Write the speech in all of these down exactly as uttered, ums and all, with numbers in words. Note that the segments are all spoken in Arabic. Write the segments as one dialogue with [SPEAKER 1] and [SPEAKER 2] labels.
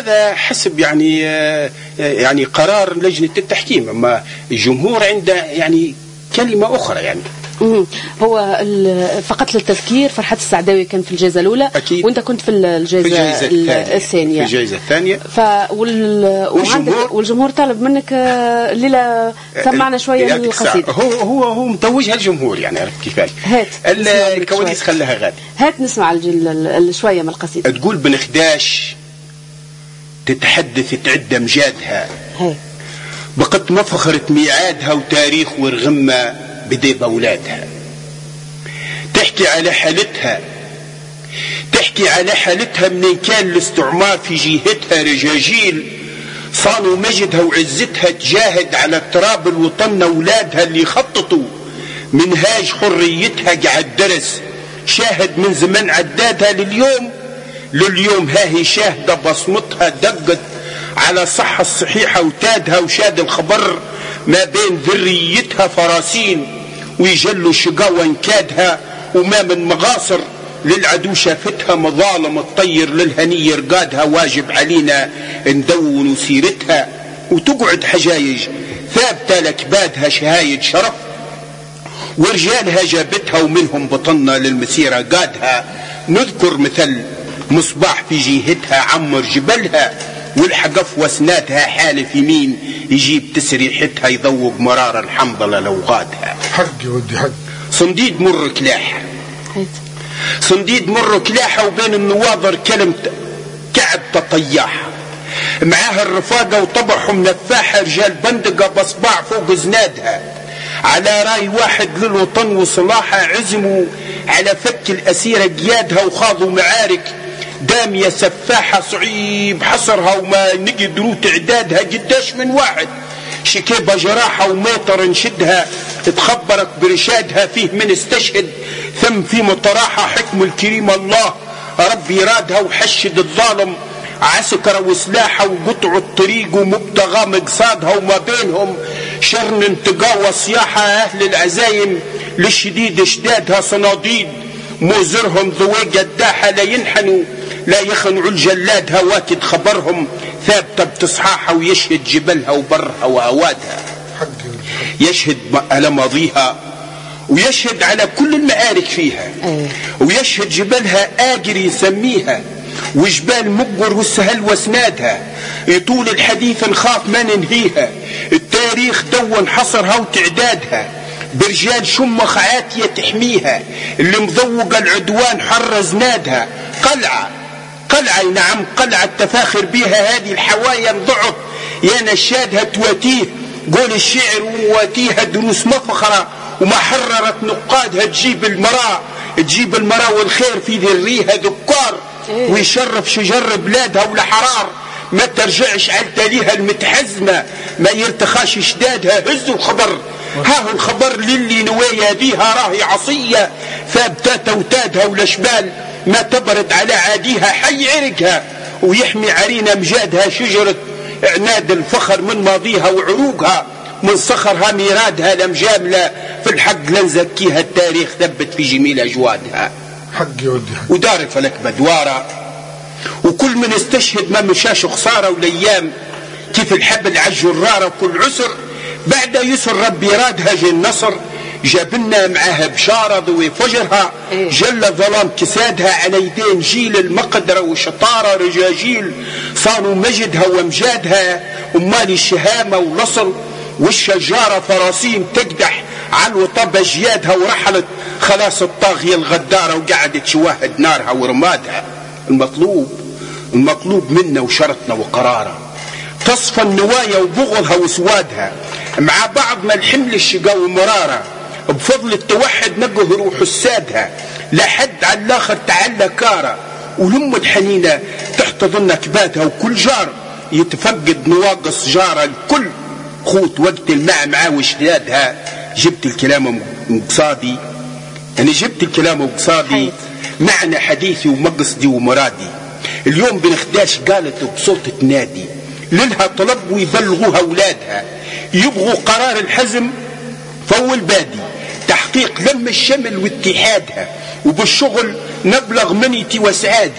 [SPEAKER 1] هذا حسب يعني يعني قرار لجنة التحكيم، أما الجمهور عنده يعني كلمة أخرى يعني.
[SPEAKER 2] هو فقط للتذكير، فرحات السعداوي كان في الجائزة الأولى أكيد. وأنت كنت في الجائزة, في الجائزة الثانية.
[SPEAKER 1] في الجائزة الثانية.
[SPEAKER 2] ف وال... والجمهور والجمهور طالب منك الليلة سمعنا شوية من القصيدة.
[SPEAKER 1] هو هو هو متوجها الجمهور يعني، عرفت كيفاش؟
[SPEAKER 2] هات
[SPEAKER 1] الكواليس خلها غادي.
[SPEAKER 2] هات نسمع الجل... شوية من القصيدة.
[SPEAKER 1] تقول بن خداش تتحدث تعدى مجادها،
[SPEAKER 2] هات.
[SPEAKER 1] بقت مفخرة ميعادها وتاريخ ورغمة بديب أولادها. تحكي على حالتها تحكي على حالتها منين كان الاستعمار في جهتها رجاجيل صانوا مجدها وعزتها، تجاهد على تراب الوطن أولادها اللي خططوا منهاج حريتها قاعد درس شاهد من زمن عدادها لليوم لليوم هاهي شاهدة بصمتها دقت على الصحة الصحيحة وتادها وشاد الخبر ما بين ذريتها فراسين ويجلوا شقاوة انكادها وما من مغاصر للعدو شافتها مظالم الطير للهني رقادها. واجب علينا ندون سيرتها وتقعد حجايج ثابتة لكبادها شهايد شرف ورجالها جابتها ومنهم بطلنا للمسيرة قادها. نذكر مثل مصباح في جهتها عمر جبلها والحقف وسناتها حالف يمين يجيب تسريحتها يذوق مرار الحنظلة لو غادها.
[SPEAKER 3] حق ودي حق.
[SPEAKER 1] صنديد مر كلاحة صنديد مر كلاحة وبين النواظر كلمة كعب تطياحة معاها الرفاقة وطبعهم نفاحة رجال بندقة بصباع فوق زنادها على راي واحد للوطن وصلاحة عزموا على فك الأسيرة قيادها وخاضوا معارك دامية سفاحة صعيب حصرها وما نقدروا تعدادها قداش من واحد شكيبة جراحة وميطر نشدها تخبرك برشادها فيه من استشهد ثم في مطراحة حكم الكريم الله ربي رادها وحشد الظالم عسكرة وسلاحة وقطع الطريق ومبتغى مقصادها وما بينهم شرن انتقاء وصياحة أهل العزايم للشديد اشدادها صناديد موزرهم ذوي قداحة لا ينحنوا لا يخنعوا الجلاد هواكد خبرهم ثابتة بتصحاحها ويشهد جبلها وبرها وأوادها يشهد على ماضيها ويشهد على كل المعارك فيها ويشهد جبلها آجر يسميها وجبال مقر والسهل وسنادها يطول الحديث نخاف ما ننهيها التاريخ دون حصرها وتعدادها برجال شمخ عاتية تحميها اللي مذوق العدوان حرز نادها قلعة قلعة نعم قلعة التفاخر بها هذه الحوايا انضعف يا نشادها تواتيه قول الشعر ومواتيها دروس مفخرة وما حررت نقادها تجيب المراء تجيب المراء والخير في ذريها ذكار ويشرف شجر بلادها ولا حرار ما ترجعش على تاليها المتحزمة ما يرتخاش شدادها هزوا الخبر ها هو الخبر للي نوايا بيها راهي عصية ثابتة وتادها والاشبال ما تبرد على عاديها حي عرقها ويحمي عرينا مجادها شجرة عناد الفخر من ماضيها وعروقها من صخرها ميرادها لمجاملة في الحق لنزكيها التاريخ ثبت في جميل أجوادها
[SPEAKER 3] حقي ودي حق.
[SPEAKER 1] ودار فلك بدوارة وكل من استشهد ما مشاش خسارة والأيام كيف الحبل عالجرارة وكل عسر بعد يسر ربي رادها جي النصر جابلنا معاها بشارة ضوي فجرها جل ظلام كسادها على يدين جيل المقدرة وشطارة رجاجيل صانوا مجدها ومجادها أمال الشهامة والنصر والشجارة فراسين تقدح على الوطب جيادها ورحلت خلاص الطاغية الغدارة وقعدت شواهد نارها ورمادها. المطلوب المطلوب منا وشرطنا وقرارها تصفى النوايا وبغضها وسوادها مع بعض ما الحمل الشقا ومرارة بفضل التوحد نقه روح السادها لا حد على الاخر تعلى كارة ولم الحنينة تحتضن كبادها وكل جار يتفقد نواقص جارة الكل خوت وقت الماء معاه وشدادها. جبت الكلام مقصادي أنا جبت الكلام مقصادي معنى حديثي ومقصدي ومرادي. اليوم بن خداش قالت بصوت تنادي للها طلب ويبلغوها أولادها يبغوا قرار الحزم فول بادي تحقيق لم الشمل واتحادها وبالشغل نبلغ منيتي وسعادي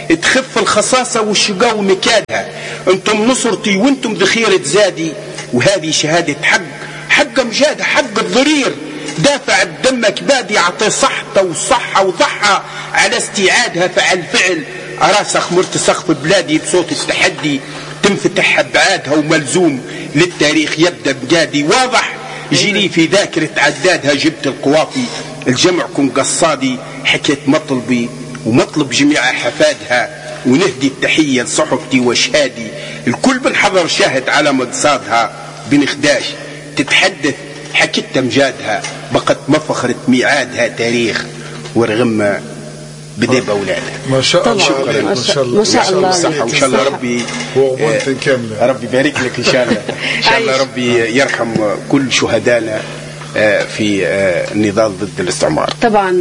[SPEAKER 1] تخف الخصاصة والشقاء ونكادها. انتم نصرتي وانتم ذخيرة زادي، وهذه شهادة حق حق مجاد حق الضرير. دافع بدمك بادي، عطي صحته وصحة وضحى على استيعادها. فعل فعل راسخ مرتسخ في بلادي، بصوت التحدي تنفتح ابعادها، وملزوم للتاريخ يبدا بجادي. واضح جيني في ذاكرة عدادها، جبت القوافي الجمعكم قصادي. حكيت مطلبي ومطلب جميع حفادها، ونهدي التحية لصحبتي وشهادي. الكل بالحضر شاهد على مقصادها. بن خداش تتحدث حكيت امجادها، بقت مفخرة ميعادها تاريخ ورغم بدي بأولادها.
[SPEAKER 3] ما شاء الله.
[SPEAKER 2] شكرا.
[SPEAKER 3] ما شاء الله.
[SPEAKER 2] ما شاء الله.
[SPEAKER 1] صحة وإن شاء الله ربي
[SPEAKER 3] وأمانة كاملة.
[SPEAKER 1] ربي يبارك لك إن شاء الله. إن شاء الله ربي يرحم كل شهدائنا في النضال ضد الاستعمار.
[SPEAKER 2] طبعا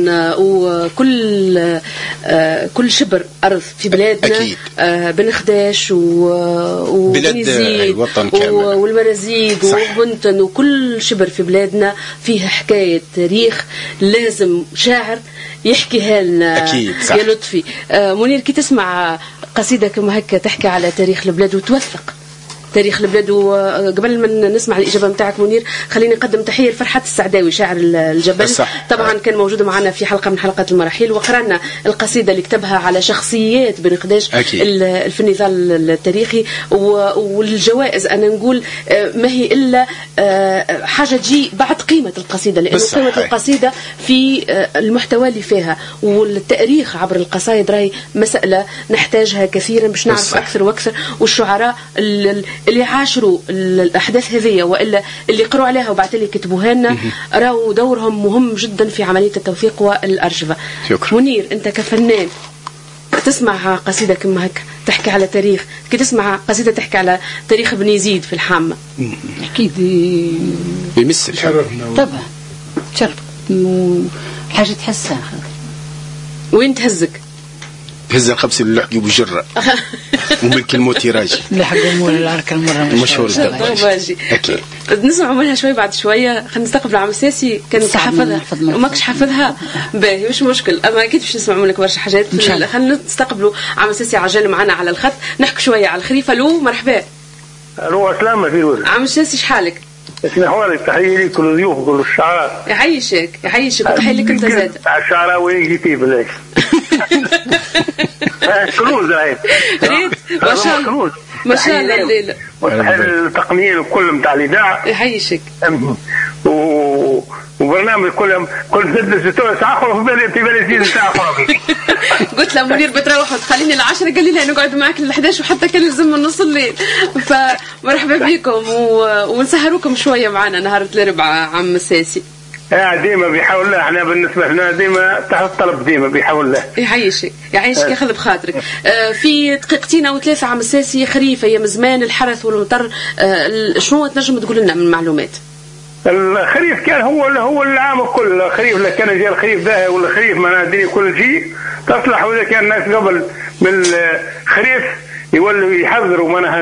[SPEAKER 2] وكل كل شبر أرض في بلادنا
[SPEAKER 1] أكيد.
[SPEAKER 2] بن خداش وبنزيد والمرازيق وبنتن، وكل شبر في بلادنا فيها حكاية تاريخ لازم شاعر يحكيها لنا.
[SPEAKER 1] أكيد صح.
[SPEAKER 2] يا لطفي منير، كي تسمع قصيدة كما هكا تحكي على تاريخ البلاد وتوثق تاريخ البلاد، وقبل ما نسمع الإجابة متاعك منير خليني نقدم تحية لفرحات السعداوي شاعر الجبل. صح. طبعا كان موجود معنا في حلقة من حلقات المراحل، وقرأنا القصيدة اللي كتبها على شخصيات بن خداش في النضال التاريخي. والجوائز أنا نقول ما هي إلا حاجة تجي بعد قيمة القصيدة، لأن قيمة القصيدة في المحتوى اللي فيها، والتاريخ عبر القصائد راهي مسألة نحتاجها كثيرا باش نعرف أكثر وأكثر. والشعراء اللي عاشروا الأحداث هذه وإلا اللي قروا عليها وبعد اللي كتبوها لنا راهو دورهم مهم جدا في عملية التوثيق والأرشفة. منير، أنت كفنان تسمع قصيدة كما هكا تحكي على تاريخ، كي تسمع قصيدة تحكي على تاريخ ابن يزيد في الحامة
[SPEAKER 4] أكيد
[SPEAKER 1] بيمس
[SPEAKER 4] طبعا شرف حاجة تحسها.
[SPEAKER 2] وين تهزك؟
[SPEAKER 1] تهز الخبز اللي لحقي بجرة وملك الموت راجي
[SPEAKER 4] لحقوا مول العركة المرة
[SPEAKER 1] مشهور
[SPEAKER 2] باجي.
[SPEAKER 1] أكيد
[SPEAKER 2] نسمع منها شوي بعد شوية. خلينا نستقبل عام الساسي كان حافظها وماكش حافظها باهي مش مشكل، أما أكيد باش نسمع منك برشا حاجات. خلينا نستقبلوا عام الساسي عجل معنا على الخط نحكي شوية على الخريفة. لو مرحبا.
[SPEAKER 5] الو سلامة في ولد.
[SPEAKER 2] عام الساسي شحالك؟
[SPEAKER 5] اسمي حوالي تحية لي كل الضيوف وكل الشعراء.
[SPEAKER 2] يعيشك يعيشك وتحية لك أنت زاد.
[SPEAKER 5] الشعراء وين جيتي بلاش؟ كنوز هاي.
[SPEAKER 2] ريت ما شاء الله ما شاء الله الليلة.
[SPEAKER 5] وتحية التقنيين وكل متاع الإذاعة.
[SPEAKER 2] يعيشك.
[SPEAKER 5] و وبرنامج كل كل ست ست ساعة خلاص بالي في بالي ست ساعة خلاص.
[SPEAKER 2] قلت له منير بتروح وتخليني العشرة، قال لي لا نقعد معك للحداش وحتى كان لازم من نص الليل. فمرحبا بكم ونسهروكم شوية معنا نهار الأربعاء عم الساسي.
[SPEAKER 5] اه ديما بيحاول له، احنا بالنسبه لنا ديما تحت الطلب ديما بيحاول له.
[SPEAKER 2] يعيشك يعيشك ياخذ بخاطرك. آه في دقيقتين او ثلاثه عام الساسي خريف ايام زمان الحرث والمطر، آه شنو تنجم تقول لنا من معلومات؟
[SPEAKER 5] الخريف كان هو هو العام كله الخريف، لا كان جاء الخريف ده ولا خريف ما ندري كل شيء تصلح. واذا كان الناس قبل من الخريف يولوا يحذروا منها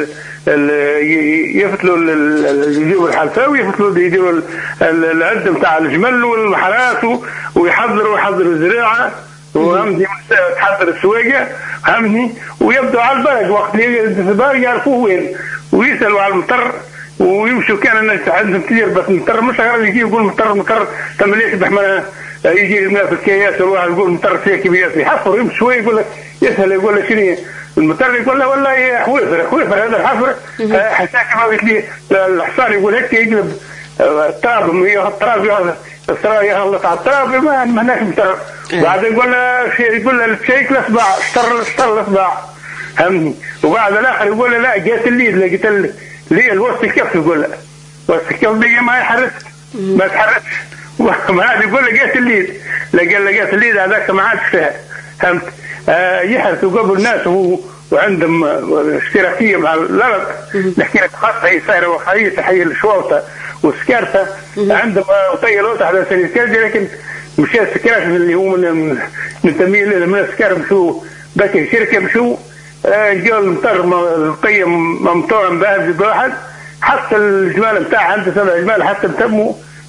[SPEAKER 5] يفتلوا يجيبوا الحلفاء ويفتلوا يديروا العد نتاع الجمل والمحرات ويحضروا يحضروا الزراعه وهمني تحضر السواقه همني ويبدوا على البلد وقت الزبائن يعرفوه وين ويسالوا على المطر ويمشوا. كان الناس عندهم كثير بس المطر مش غير يجي يقول مطر مطر تم ليش بحمنا يجي في الكياس والواحد يقول مطر فيه كبير يحفر يمشي شوي يقول لك يسهل يقول لك شنو المطر يقول له والله يا حويفر حويفر هذا الحفر حتى كما قلت لي الحصان يقول هيك يجلب التراب التراب التراب يغلط على التراب ما ماناش مطر. بعد يقول له يقول له الشيك الاصبع اشتر اشتر الاصبع فهمني. وبعد الاخر يقول له لا جات الليل لقيت اللي الوسط الكف يقول له وسط الكف دي ما يحرك ما تحركش. ما هذا يقول له جات الليل لقى لقيت الليل هذاك ما عادش فيها فهمت. آه يحرثوا قبل الناس وعندهم اشتراكيه مع الارض. نحكي لك خاصه هي صايره وخايه تحيه الشوطه والسكارثه عندهم طيلوت على سنتين، لكن مشى السكارثه اللي هو من ننتمي له من السكارثه مشوا باكي شركه مشوا جاوا المطر القيم ممطوع باهز بواحد حتى الجمال نتاع عنده سبع جمال حتى تموا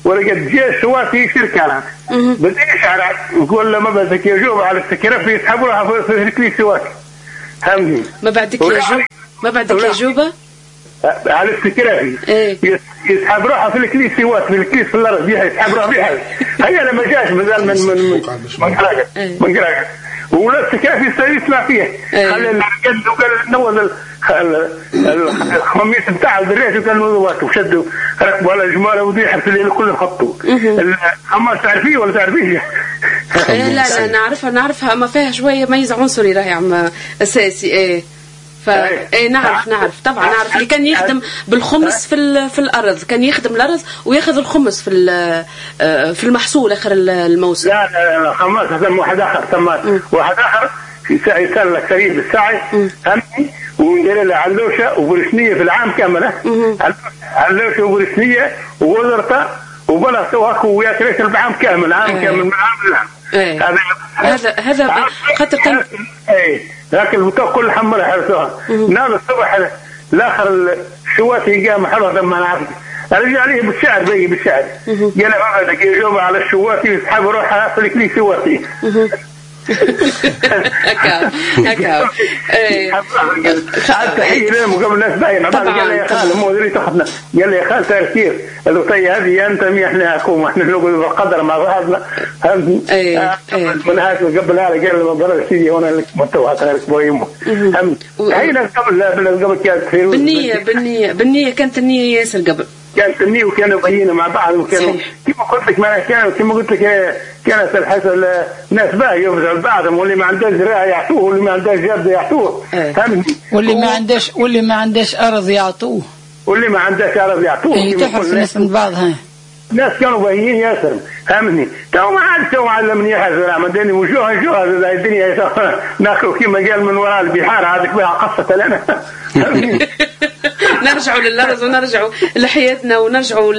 [SPEAKER 5] ولقد جاء سواتي شركة لها بدي شعر نقول له ما بدك يجوب على السكرة في يسحبوها في الكليس سواتي فهمني
[SPEAKER 2] ما بعدك يجوب ما بعدك يجوبة
[SPEAKER 5] على السكرة
[SPEAKER 2] ايه
[SPEAKER 5] يسحب روحها في الكليس سوات في الكليس في الأرض بيها يسحب روحها بيها هي لما جاش بدل من من من قراقة من قراقة ولا السكرة في السيد يسمع فيها خلي الرجال وقال نوض الخميس بتاع الدريس وكان نوضواته وشدوا ركبوا على جماله ودي حبس الليل كله خطوا اما تعرفيه ولا تعرفيه؟
[SPEAKER 2] لا لا نعرفها نعرفها اما فيها شويه ميز عنصري راهي عم اساسي ايه ف ايه نعرف نعرف طبعا نعرف اللي كان يخدم بالخمس في في الارض كان يخدم الارض وياخذ الخمس في في المحصول اخر الموسم.
[SPEAKER 5] لا لا خمس ثم واحد اخر ثم واحد اخر يسال لك سريع بالساعه فهمتني وندير له علوشه وبرسنيه في العام كامله علوشه وبرسنيه ووزرته وبلغته وهاك وياكل العام كامل عام كامل من عام لعام.
[SPEAKER 2] هذا هذا هذا خاطر كان
[SPEAKER 5] اي لكن البتوع كل حمله حرسوها نام الصبح الاخر الشواتي قام حلوه لما نعرف رجع عليه بالشعر بيجي بالشعر قال له بدك يجوب على الشواتي ويسحب روحها في الكليس شواتي
[SPEAKER 2] هكا هكا
[SPEAKER 5] تحيه لهم قبل الناس باين قال لي يا خال مو دري تاخذنا قال لي يا خال تفكير قال طيب هذه انت مي احنا حكومه احنا نقول بالقدر مع بعضنا فهمتني من هذا قبل هذا قال لي برا سيدي وانا لك متوقع لك بويمه هي قبل قبل كانت
[SPEAKER 2] بالنية بالنية بالنية كانت النية ياسر قبل
[SPEAKER 5] كانت النية وكانوا بينا مع بعض وكانوا كيف قلت لك ما كانوا كما قلت لك كانت الحسن الناس بقى يفزعوا بعضهم واللي ما عندهش زراعه يعطوه واللي ما عندهش جرد يعطوه فهمتني
[SPEAKER 4] واللي ما عندهش واللي ما عندهش ارض يعطوه
[SPEAKER 5] واللي ما عندهش ارض يعطوه
[SPEAKER 4] اللي تحرص الناس من بعضها
[SPEAKER 5] الناس كانوا باهيين ياسر فهمتني تو ما عاد تو علمني حاجه ما داني وجوه جوه الدنيا ناكلوا كما قال من وراء البحار هذيك بها قصه لنا
[SPEAKER 2] نرجعوا للأرض ونرجعوا لحياتنا ونرجعوا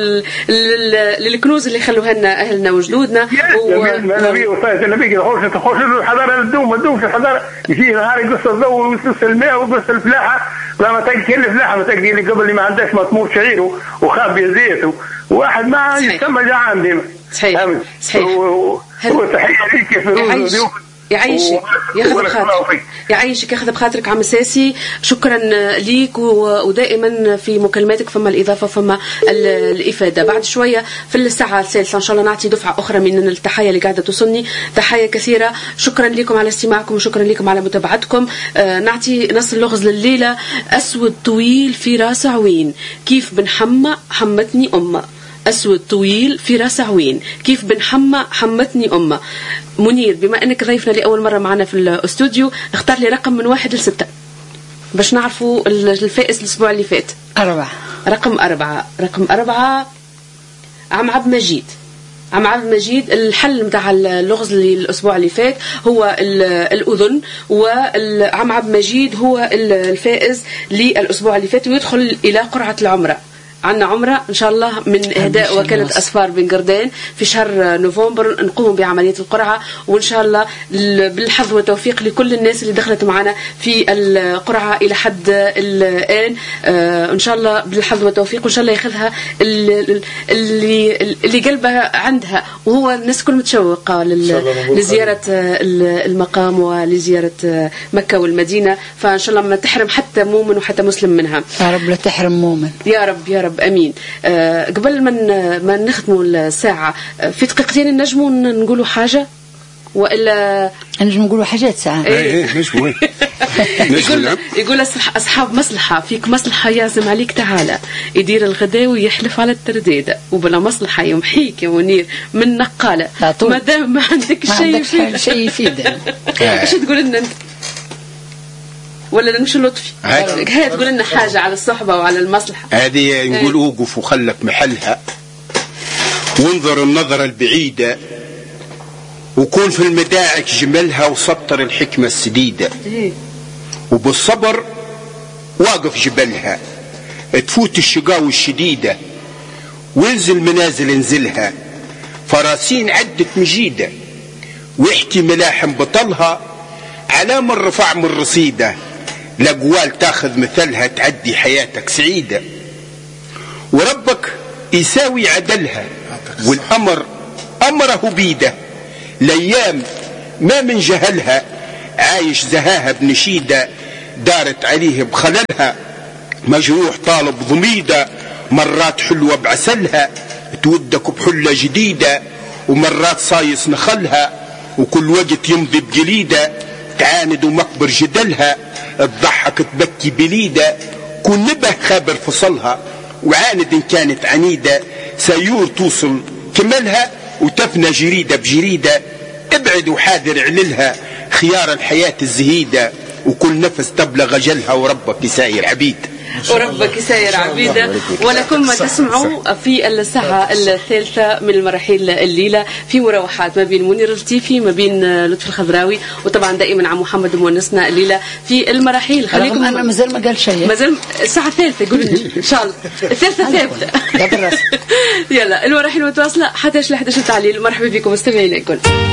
[SPEAKER 2] للكنوز اللي خلوها لنا أهلنا وجدودنا
[SPEAKER 5] النبي وصاية النبي تخش تخش الحضارة الدوم الدوم في الحضارة يجي نهار يقص الضوء ويقص الماء ويقص الفلاحة لما تلقي الفلاحة ما تلقي اللي قبل اللي ما عندهش مطمور شعير وخاب زيت وواحد ما يسمى جعان ديما
[SPEAKER 2] صحيح صحيح
[SPEAKER 5] وتحية ليك في
[SPEAKER 2] يعيشك ياخذ بخاطرك يعيشك ياخذ بخاطرك عم ساسي شكرا ليك ودائما في مكالماتك فما الإضافة فما الإفادة. بعد شوية في الساعة الثالثة إن شاء الله نعطي دفعة أخرى من التحية اللي قاعدة توصلني تحية كثيرة. شكرا لكم على استماعكم وشكرا لكم على متابعتكم. آه نعطي نص اللغز لليلة. أسود طويل في راس عوين كيف بنحمى حمتني أمه. أسود طويل في راس عوين كيف بنحمى حمتني أمه. منير بما أنك ضيفنا لأول مرة معنا في الاستوديو اختار لي رقم من واحد لستة باش نعرفوا الفائز الأسبوع اللي فات.
[SPEAKER 4] أربعة.
[SPEAKER 2] رقم أربعة. رقم أربعة عم عبد مجيد. عم عبد مجيد الحل متاع اللغز اللي الأسبوع اللي فات هو الأذن وعم عبد مجيد هو الفائز للأسبوع اللي فات ويدخل إلى قرعة العمرة. عنا عمرة إن شاء الله من إهداء وكالة أسفار بن قردان في شهر نوفمبر نقوم بعملية القرعة وإن شاء الله بالحظ والتوفيق لكل الناس اللي دخلت معنا في القرعة إلى حد الآن. إن شاء الله بالحظ والتوفيق وإن شاء الله ياخذها اللي اللي قلبها عندها وهو الناس كل متشوقة لزيارة المقام ولزيارة مكة والمدينة فإن شاء الله ما تحرم حتى مؤمن وحتى مسلم منها.
[SPEAKER 4] يا رب لا تحرم مؤمن.
[SPEAKER 2] يا رب يا رب امين. أه قبل ما ما نختموا الساعه في دقيقتين نجموا نقولوا حاجه ولا
[SPEAKER 4] نجم نقولوا حاجات ساعه
[SPEAKER 1] ايه ايه نجموا
[SPEAKER 2] يقول يقول اصحاب مصلحه فيك مصلحه يعزم عليك تعالى يدير الغداء ويحلف على الترديده وبلا مصلحه يمحيك يا منير من نقاله ما دام ما عندك شيء
[SPEAKER 4] شيء يفيد.
[SPEAKER 2] ايش تقول لنا انت ولا نمشي لطفي هاي تقول لنا حاجة على الصحبة وعلى المصلحة
[SPEAKER 1] هذه نقول اوقف وخلك محلها وانظر النظرة البعيدة وكون في المداعك جملها وسطر الحكمة السديدة وبالصبر واقف جبلها تفوت الشقاوة الشديدة وانزل منازل انزلها فراسين عدة مجيدة واحكي ملاحم بطلها على من رفع من رصيده لقوال تاخذ مثلها تعدي حياتك سعيدة وربك يساوي عدلها، والأمر أمره بيده، الأيام ما من جهلها، عايش زهاها بنشيدة دارت عليه بخللها، مجروح طالب ضميدة مرات حلوة بعسلها، تودك بحلة جديدة ومرات صايص نخلها، وكل وقت يمضي بجليدة تعاند ومكبر جدلها، تضحك تبكي بليدة كل نبه خابر فصلها، وعاند إن كانت عنيدة سيور توصل كملها، وتفنى جريدة بجريدة ابعد وحاذر عللها، خيار الحياة الزهيدة وكل نفس تبلغ أجلها، وربك يساير عبيد
[SPEAKER 2] وربك يساير عبيدة. ولكم ما تسمعوا في الساعة الثالثة من المراحل الليلة في مروحات ما بين منير التيفي ما بين لطفي الخضراوي، وطبعا دائما عم محمد مونسنا الليلة في المراحل.
[SPEAKER 4] خليكم أنا مازال ما قال شيء،
[SPEAKER 2] مازال الساعة الثالثة قولوا لي إن شاء الله الثالثة ثابتة. يلا المراحل متواصلة حتى الحداشر تعليل. مرحبا بكم مستمعينا الكل.